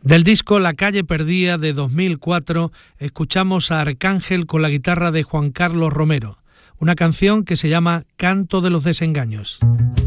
Del disco La calle perdida de 2004 escuchamos a Arcángel con la guitarra de Juan Carlos Romero, una canción que se llama Canto de los desengaños.